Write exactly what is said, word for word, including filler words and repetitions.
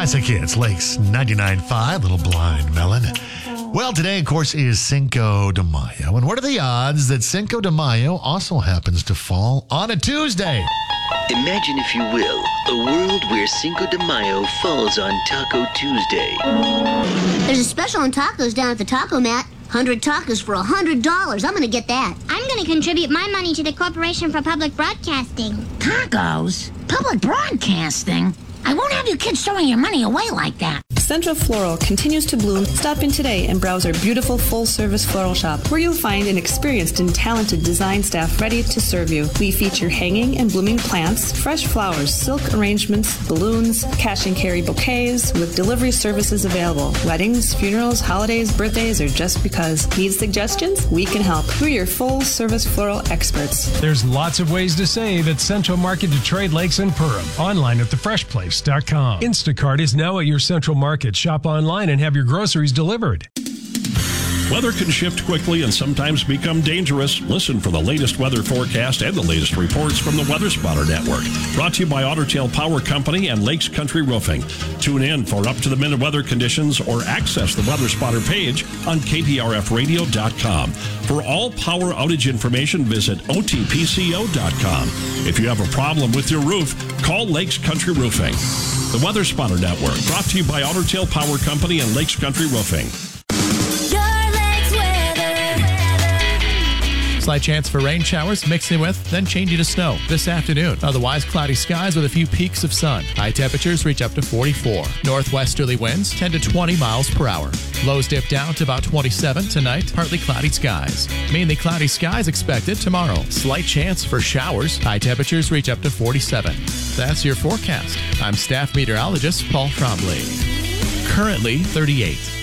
Classic Hits, Lakes ninety-nine point five, Little Blind Melon. Well, today, of course, is Cinco de Mayo. And what are the odds that Cinco de Mayo also happens to fall on a Tuesday? Imagine, if you will, a world where Cinco de Mayo falls on Taco Tuesday. There's a special on tacos down at the Taco Mat. one hundred tacos for one hundred dollars. I'm going to get that. I'm going to contribute my money to the Corporation for Public Broadcasting. Tacos? Public Broadcasting? I won't have you kids throwing your money away like that. Central Floral continues to bloom. Stop in today and browse our beautiful full-service floral shop, where you'll find an experienced and talented design staff ready to serve you. We feature hanging and blooming plants, fresh flowers, silk arrangements, balloons, cash and carry bouquets, with delivery services available. Weddings, funerals, holidays, birthdays, or just because. Need suggestions? We can help. We're your full-service floral experts. There's lots of ways to save at Central Market Detroit Lakes and Perham. Online at the fresh place dot com. Instacart is now at your Central Market. Shop online and have your groceries delivered. Weather can shift quickly and sometimes become dangerous. Listen for the latest weather forecast and the latest reports from the Weather Spotter Network. Brought to you by Otter Tail Power Company and Lakes Country Roofing. Tune in for up-to-the-minute weather conditions or access the Weather Spotter page on K P R F radio dot com. For all power outage information, visit O T P C O dot com. If you have a problem with your roof, call Lakes Country Roofing. The Weather Spotter Network, brought to you by Otter Tail Power Company and Lakes Country Roofing. Slight chance for rain showers, mixing with, then changing to snow this afternoon. Otherwise, cloudy skies with a few peaks of sun. High temperatures reach up to forty-four. Northwesterly winds ten to twenty miles per hour. Lows dip down to about twenty-seven tonight. Partly cloudy skies. Mainly cloudy skies expected tomorrow. Slight chance for showers. High temperatures reach up to forty-seven. That's your forecast. I'm staff meteorologist Paul Trombley. Currently thirty-eight.